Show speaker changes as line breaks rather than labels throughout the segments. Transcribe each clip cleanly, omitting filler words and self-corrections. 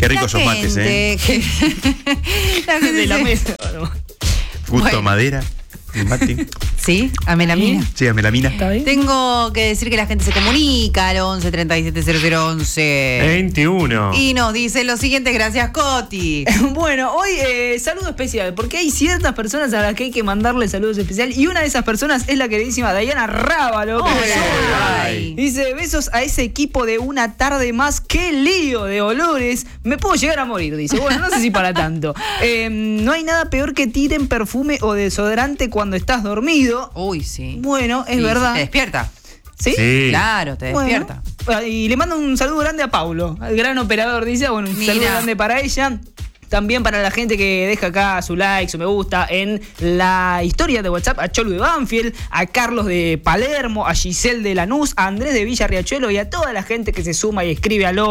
Qué ricos esos mates,
La gente
De la
se-
mesa.
Justo
Bueno.
madera. El mate.
Sí, a melamina.
Sí, a melamina.
¿Está bien?
Tengo que decir que la gente se comunica al 11 37 00 11
21.
y nos dice lo siguiente, gracias Coti.
Bueno, hoy saludo especial, porque hay ciertas personas a las que hay que mandarle saludos especiales, y una de esas personas es la queridísima Dayana Rábalo. que
Hola.
dice, besos a ese equipo de una tarde más, qué lío de olores, me puedo llegar a morir, dice. Bueno, no sé si para tanto. No hay nada peor que tiren perfume o desodorante cuando estás dormido.
Uy, sí.
Bueno, es
Sí,
verdad.
Te despierta.
¿Sí?
Sí.
Claro, te
Bueno,
despierta.
y le mando un saludo grande a Paulo, al gran operador, dice. Bueno, un
Mira.
saludo grande para ella. También para la gente que deja acá su like, su me gusta en la historia de WhatsApp, a Cholu de Banfield, a Carlos de Palermo, a Giselle de Lanús, a Andrés de Villa Riachuelo y a toda la gente que se suma y escribe al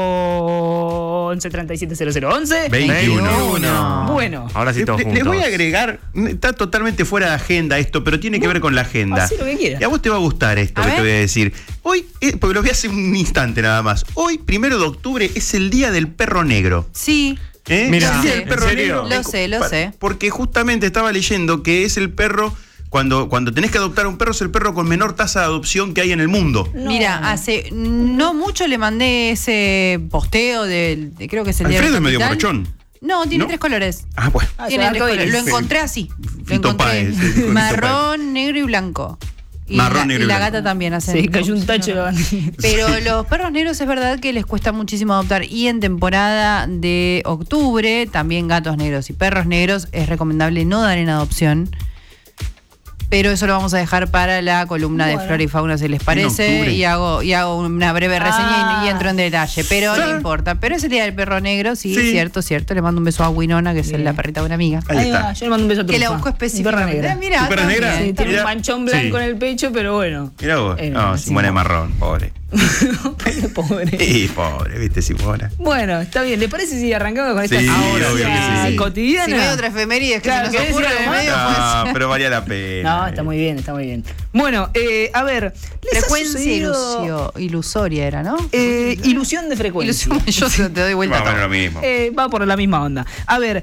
11 37 00 11.
21.
Bueno,
Ahora sí todos
Les
juntos.
voy a agregar, está totalmente fuera de agenda esto, pero tiene que ver con la agenda.
hacé lo que quieras.
Y a vos te va a gustar esto
A
que
ver.
te voy a decir. Hoy, porque lo vi hace un instante nada más. Hoy, 1 de octubre, es el día del perro negro.
Sí.
Mira,
Es el día
¿en
del perro
serio?
negro.
Lo sé.
Porque justamente estaba leyendo que es el perro, cuando tenés que adoptar un perro, es el perro con menor tasa de adopción que hay en el mundo.
Mira, hace no mucho le mandé ese posteo creo que es el día
Alfredo
del
es medio
Capital.
borrachón.
No, tiene
¿No?
3 colores.
Ah, bueno.
Tiene
se
3
va a
colores. Lo
Sí.
encontré así. Lo
Fito
encontré.
Páez, el Fito
Marrón, negro y blanco. Y
Marrón,
la,
negro y
y la
blanco.
gata también hace.
se cayó un tacho.
Pero los perros negros es verdad que les cuesta muchísimo adoptar, y en temporada de octubre también gatos negros y perros negros es recomendable no dar en adopción. Pero eso lo vamos a dejar para la columna de
Bueno.
flora y fauna, si les
octubre.
parece, y hago una breve reseña y entro en detalle, pero
Sí.
no importa. Pero es el día del perro negro, sí,
Sí.
cierto. Le mando un beso a Winona, que es
Bien.
la perrita de una amiga.
Ahí
Ahí
está.
va, yo le mando un beso a
Que la
Trufa.
busco
Mi perra
específicamente.
negra.
Mira,
¿Tu perra
también.
negra?
Sí, tiene
Mira.
un manchón blanco
Sí.
en el pecho, pero bueno.
Mirá vos. No, Simona es marrón, pobre.
Pobre.
Sí, pobre, viste, Simona.
Bueno, está bien. ¿Le parece si arrancamos con esta
Sí,
noticia
obvio que sí.
cotidiana?
Si no hay otra efeméride que
Claro,
se nos
¿querés
ocurra
decir
en el
algo
medio,
más?
pues.
No, pero valía la pena.
No, está muy bien, está muy bien. Bueno, a ver. ¿les ha
Frecuencia
sucedido,
ilusoria era, ¿no?
ilusión de frecuencia.
Yo te doy vuelta
Más o
a
menos
todo.
lo mismo.
Va por la misma onda. A ver,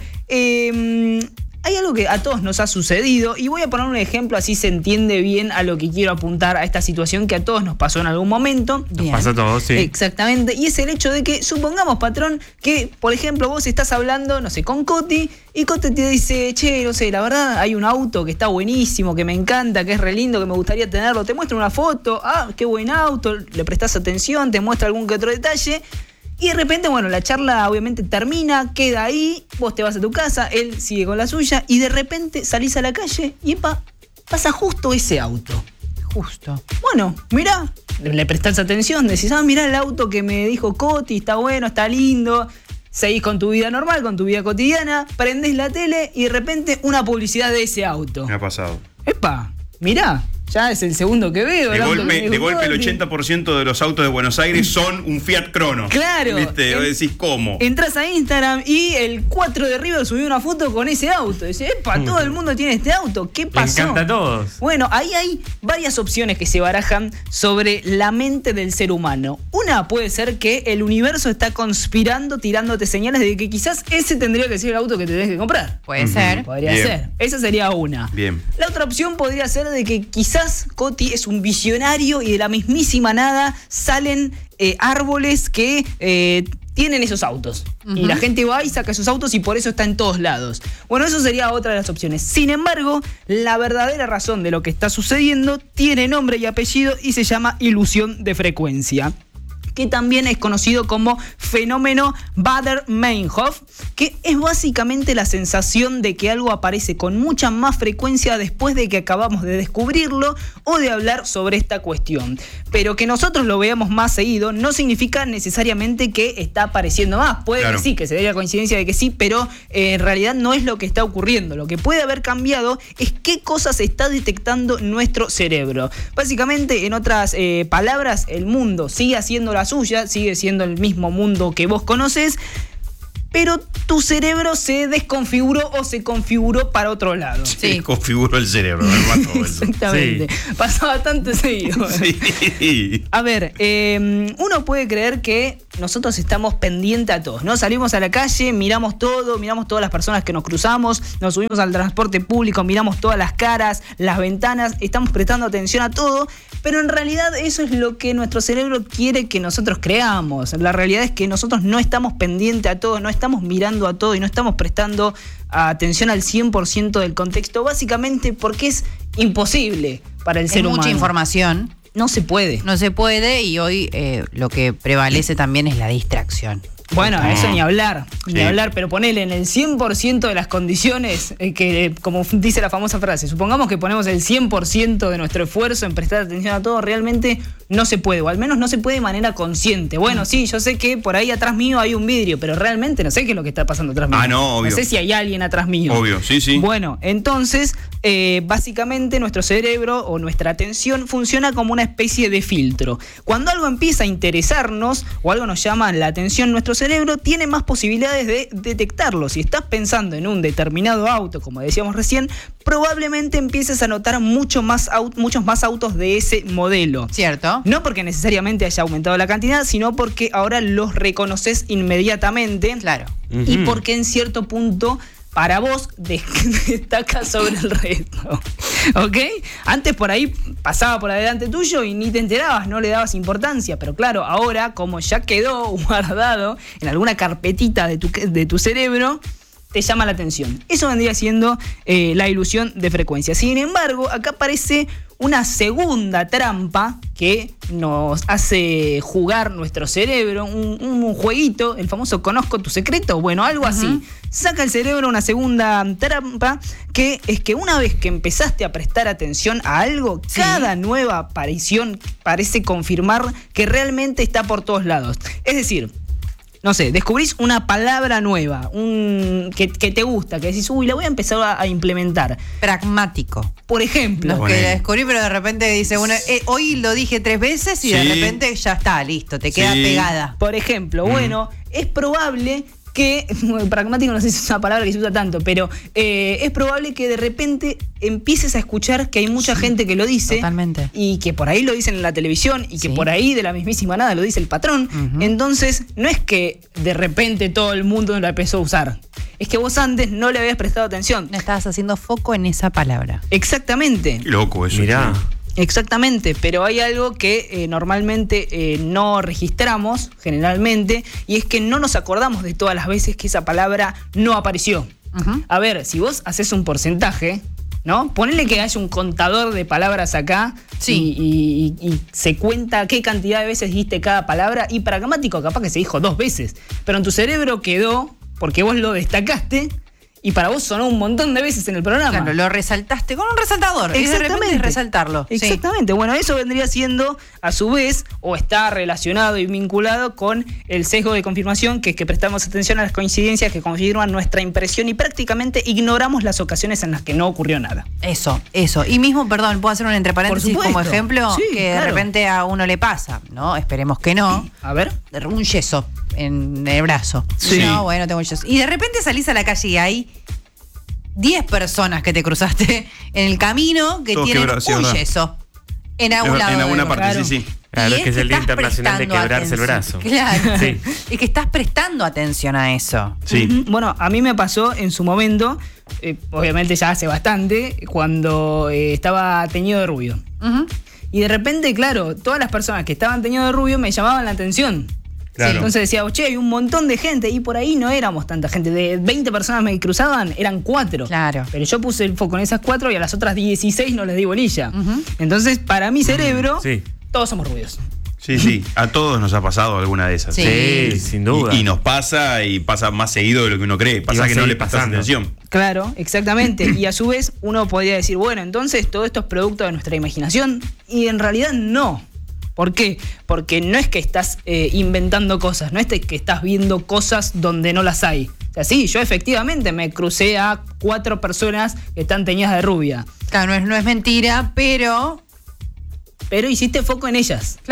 hay algo que a todos nos ha sucedido y voy a poner un ejemplo así se entiende bien a lo que quiero apuntar, a esta situación que a todos nos pasó en algún momento.
Nos
Bien.
pasa a todos, sí.
Exactamente, y es el hecho de que, supongamos, patrón, que, por ejemplo, vos estás hablando, no sé, con Coti, y Coti te dice, che, no sé, la verdad, hay un auto que está buenísimo, que me encanta, que es re lindo, que me gustaría tenerlo, te muestra una foto, ah, qué buen auto, le prestás atención, te muestra algún que otro detalle, y de repente, bueno, la charla obviamente termina, queda ahí, vos te vas a tu casa, él sigue con la suya, y de repente salís a la calle, y epa, pasa justo ese auto.
Justo.
Bueno, mirá, le prestás atención, decís, mirá el auto que me dijo Coti, está bueno, está lindo. Seguís con tu vida normal, con tu vida cotidiana, prendés la tele y de repente una publicidad de ese auto.
Me ha pasado.
Epa, mirá, ya es el segundo que veo.
De
el auto que me
golpe,
dijo
el
Coti.
80% de los autos de Buenos Aires son un Fiat Crono.
Claro.
¿Viste? Vos decís, ¿cómo?
Entras a Instagram y el 4 de River subió una foto con ese auto. Dice, epa, todo el mundo tiene este auto. ¿Qué
Le
pasó?
encanta a todos.
Bueno, ahí hay varias opciones que se barajan sobre la mente del ser humano. Una puede ser que el universo está conspirando, tirándote señales de que quizás ese tendría que ser el auto que te tenés que comprar.
Puede ser.
Podría
Bien.
ser. Esa sería una.
Bien.
La otra opción podría ser de que quizás Coti es un visionario y de la mismísima nada salen árboles que tienen esos autos. Y la gente va y saca esos autos y por eso está en todos lados. Bueno, eso sería otra de las opciones. Sin embargo, la verdadera razón de lo que está sucediendo tiene nombre y apellido y se llama ilusión de frecuencia, que también es conocido como fenómeno Bader-Meinhof, que es básicamente la sensación de que algo aparece con mucha más frecuencia después de que acabamos de descubrirlo o de hablar sobre esta cuestión. Pero que nosotros lo veamos más seguido no significa necesariamente que está apareciendo más. Puede
Claro.
que sí, que se dé la coincidencia de que sí, pero en realidad no es lo que está ocurriendo. Lo que puede haber cambiado es qué cosas está detectando nuestro cerebro. Básicamente, en otras palabras, el mundo sigue haciendo la suya, sigue siendo el mismo mundo que vos conocés, pero tu cerebro se desconfiguró o se configuró para otro lado.
Se configuró el cerebro, me mató eso.
Exactamente.
Sí.
Pasa bastante seguido.
Sí.
A ver, uno puede creer que nosotros estamos pendientes a todos, ¿no? Salimos a la calle, miramos todo, miramos todas las personas que nos cruzamos, nos subimos al transporte público, miramos todas las caras, las ventanas, estamos prestando atención a todo, pero en realidad eso es lo que nuestro cerebro quiere que nosotros creamos. La realidad es que nosotros no estamos pendientes a todo, no estamos mirando a todo y no estamos prestando atención al 100% del contexto, básicamente porque es imposible para el ser humano.
Mucha información.
No se puede.
No se puede y hoy lo que prevalece también es la distracción.
Bueno, eso ni hablar,
Sí.
ni hablar, pero ponele en el 100% de las condiciones, que como dice la famosa frase, supongamos que ponemos el 100% de nuestro esfuerzo en prestar atención a todo, realmente no se puede, o al menos no se puede de manera consciente. Bueno, sí, yo sé que por ahí atrás mío hay un vidrio, pero realmente no sé qué es lo que está pasando atrás mío.
Ah, no, obvio.
No sé si hay alguien atrás mío.
Obvio, sí, sí.
Bueno, entonces, básicamente nuestro cerebro o nuestra atención funciona como una especie de filtro. Cuando algo empieza a interesarnos o algo nos llama la atención, nuestro cerebro tiene más posibilidades de detectarlo. Si estás pensando en un determinado auto, como decíamos recién, probablemente empieces a notar muchos más autos de ese modelo.
¿Cierto?
No porque necesariamente haya aumentado la cantidad, sino porque ahora los reconoces inmediatamente.
Claro.
Y porque en cierto punto para vos destaca sobre el resto. ¿Ok? Antes por ahí pasaba por adelante tuyo y ni te enterabas, no le dabas importancia. Pero claro, ahora como ya quedó guardado en alguna carpetita de tu cerebro, te llama la atención. Eso vendría siendo la ilusión de frecuencia. Sin embargo, acá aparece una segunda trampa que nos hace jugar nuestro cerebro, un jueguito, el famoso conozco tu secreto, bueno, algo así. Saca el cerebro una segunda trampa, que es que una vez que empezaste a prestar atención a algo, cada nueva aparición parece confirmar que realmente está por todos lados. Es decir, no sé, descubrís una palabra nueva, que te gusta, que decís, uy, la voy a empezar a implementar.
Pragmático.
Por ejemplo.
No, que la descubrí, pero de repente dice uno, hoy lo dije 3 veces y de repente ya está, listo, te queda pegada.
Por ejemplo, bueno, es probable que, pragmático no sé si es una palabra que se usa tanto, pero es probable que de repente empieces a escuchar que hay mucha gente que lo dice.
Totalmente.
Y que por ahí lo dicen en la televisión y que por ahí de la mismísima nada lo dice el patrón. Entonces, no es que de repente todo el mundo lo empezó a usar. Es que vos antes no le habías prestado atención.
No estabas haciendo foco en esa palabra.
Exactamente.
Qué loco eso.
Mirá.
Exactamente, pero hay algo que normalmente no registramos, generalmente, y es que no nos acordamos de todas las veces que esa palabra no apareció. A ver, si vos haces un porcentaje, ¿no? Ponele que haya un contador de palabras acá y se cuenta qué cantidad de veces dijiste cada palabra, y pragmático capaz que se dijo 2 veces, pero en tu cerebro quedó, porque vos lo destacaste, y para vos sonó un montón de veces en el programa.
Claro, lo resaltaste con un resaltador. Y de repente es resaltarlo.
Exactamente. Bueno, eso vendría siendo, a su vez, o está relacionado y vinculado con el sesgo de confirmación, que es que prestamos atención a las coincidencias que confirman nuestra impresión y prácticamente ignoramos las ocasiones en las que no ocurrió nada.
Eso. Y mismo, perdón, puedo hacer un entre paréntesis como ejemplo,
Sí,
que
claro.
de repente a uno le pasa, ¿no? Esperemos que no.
A ver.
Un yeso en el brazo.
Sí.
No, bueno, tengo un yeso. Y de repente salís a la calle y hay 10 personas que te cruzaste en el camino que
Todos
tienen
quebrados, sí,
un
¿verdad?
yeso. En algún lado.
En alguna
del
parte,
claro.
sí.
Claro,
Y
que es el Día
estás
Internacional de
prestando
Quebrarse el Brazo.
Claro.
Sí.
Y que estás prestando atención a eso.
Sí.
Bueno, a mí me pasó en su momento, obviamente ya hace bastante, cuando estaba teñido de rubio. Y de repente, claro, todas las personas que estaban teñidos de rubio me llamaban la atención.
Claro.
Entonces decía, che, hay un montón de gente, y por ahí no éramos tanta gente. De 20 personas me cruzaban, eran 4.
Claro.
Pero yo puse el foco en esas 4 y a las otras 16 no les di bolilla. Entonces, para mi cerebro,
Sí.
todos somos rubios.
Sí. A todos nos ha pasado alguna de esas.
Sí.
Sí, sin duda.
Y nos pasa, y pasa más seguido de lo que uno cree.
Y va
Pasa
a
que no
seguir
le prestas
pasando.
atención.
Claro, exactamente. Y a su vez uno podría decir, bueno, entonces todo esto es producto de nuestra imaginación. Y en realidad no. ¿Por qué? Porque no es que estás inventando cosas, no es que estás viendo cosas donde no las hay. O sea, sí, yo efectivamente me crucé a 4 personas que están teñidas de rubia.
Claro, no es mentira, pero
Pero hiciste foco en ellas.
claro.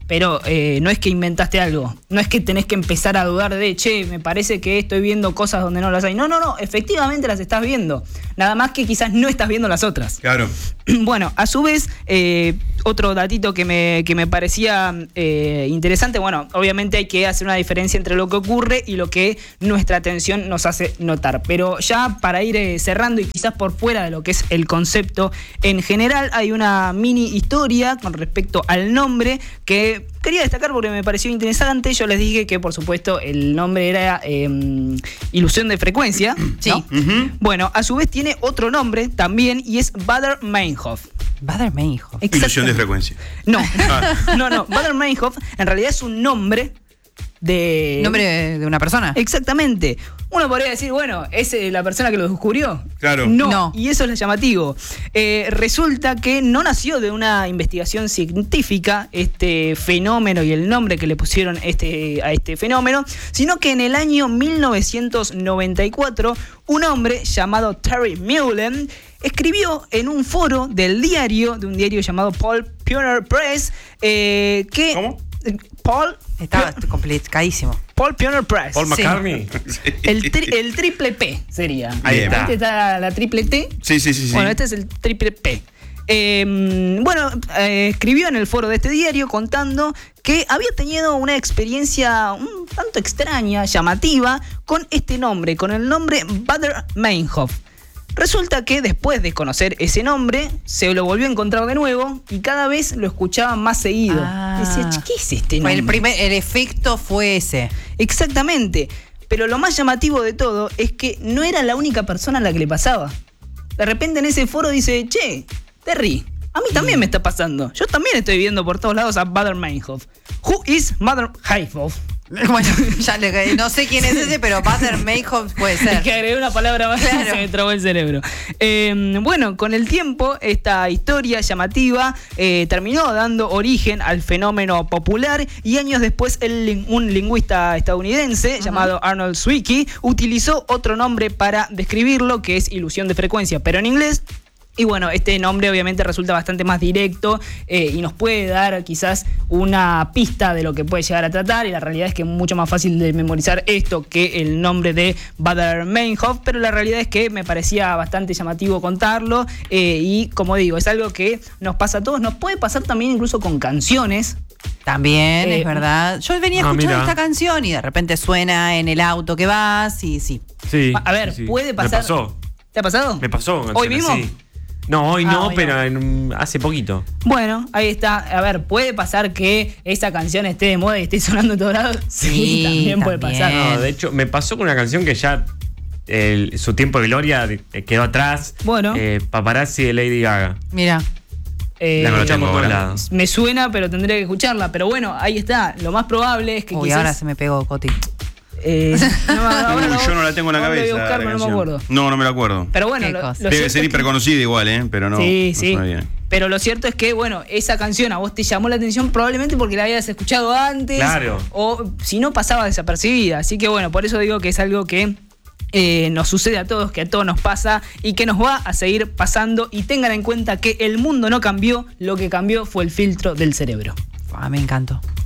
pero no es que inventaste algo. No es que tenés que empezar a dudar de, che, me parece que estoy viendo cosas donde no las hay. No, efectivamente las estás viendo. Nada más que quizás no estás viendo las otras.
Claro.
Bueno, a su vez, otro datito que me parecía interesante, bueno, obviamente hay que hacer una diferencia entre lo que ocurre y lo que nuestra atención nos hace notar. Pero ya para ir cerrando y quizás por fuera de lo que es el concepto en general, hay una mini historia con respecto al nombre que quería destacar porque me pareció interesante. Yo les dije que, por supuesto, el nombre era Ilusión de Frecuencia.
Sí.
¿No? Bueno, a su vez tiene otro nombre también y es Baader-Meinhof.
Baader-Meinhof.
Ilusión de frecuencia.
No, no. Baader-Meinhof en realidad es un nombre de...
¿Nombre de una persona?
Exactamente. Uno podría decir, bueno, ¿es la persona que lo descubrió?
Claro.
No. Y eso es lo llamativo. Resulta que no nació de una investigación científica este fenómeno y el nombre que le pusieron a este fenómeno, sino que en el año 1994 un hombre llamado Terry Mullen escribió en un foro de un diario llamado Paul Pioneer Press que...
¿Cómo?
Estaba complicadísimo.
Paul Pioneer Press.
Paul McCartney.
El triple P sería.
Ahí está.
Este está la triple T.
Sí.
Bueno, este es el triple P. Escribió en el foro de este diario contando que había tenido una experiencia un tanto extraña, llamativa, con este nombre, con el nombre Baader-Meinhof. Resulta que después de conocer ese nombre, se lo volvió a encontrar de nuevo y cada vez lo escuchaba más seguido. Decía, ¿qué es este nombre?
El efecto fue ese.
Exactamente. Pero lo más llamativo de todo es que no era la única persona a la que le pasaba. De repente en ese foro dice, che, Terry, a mí también me está pasando. Yo también estoy viendo por todos lados a Baader-Meinhof. Who is Baader-Meinhof?
Bueno, ya no sé quién es ese, pero Baader-Meinhof puede ser.
Es que agregué una palabra más y se me trabó el cerebro. Bueno, con el tiempo, esta historia llamativa terminó dando origen al fenómeno popular y años después un lingüista estadounidense llamado Arnold Zwicky utilizó otro nombre para describirlo, que es ilusión de frecuencia, pero en inglés. Y bueno, este nombre obviamente resulta bastante más directo y nos puede dar quizás una pista de lo que puede llegar a tratar, y la realidad es que es mucho más fácil de memorizar esto que el nombre de Baader-Meinhof, pero la realidad es que me parecía bastante llamativo contarlo y como digo, es algo que nos pasa a todos, nos puede pasar también incluso con canciones.
También, es verdad. Yo venía escuchando esta canción y de repente suena en el auto que vas y sí.
Sí.
A ver,
sí.
puede pasar.
Me pasó.
¿Te ha pasado?
Me pasó.
¿Hoy mismo?
Sí. No, hoy no,
hoy
pero
no.
hace poquito.
Bueno, ahí está. A ver, ¿puede pasar que esa canción esté de moda y esté sonando en todos lados?
Sí,
también puede pasar.
No, de hecho, me pasó con una canción que ya su tiempo de gloria quedó atrás.
Bueno.
Paparazzi de Lady Gaga.
Mira.
La
Lo
tengo
por todos
ahora.
lados.
Me suena, pero tendría que escucharla. Pero bueno, ahí está. Lo más probable es que
Uy,
quizás...
ahora se me pegó, Coti.
ahora
Yo no la tengo en la
ahora
cabeza.
voy a buscar,
la
pero no me
canción.
acuerdo.
No me la acuerdo.
Pero bueno,
Qué
lo
cosa.
cierto
Debe
es
ser
que-
hiperconocida igual, pero no.
Sí,
no
sí.
suena bien.
Pero lo cierto es que, bueno, esa canción a vos te llamó la atención probablemente porque la habías escuchado antes.
Claro.
O si no, pasaba desapercibida. Así que, bueno, por eso digo que es algo que nos sucede a todos, que a todos nos pasa y que nos va a seguir pasando. Y tengan en cuenta que el mundo no cambió, lo que cambió fue el filtro del cerebro.
Me encantó.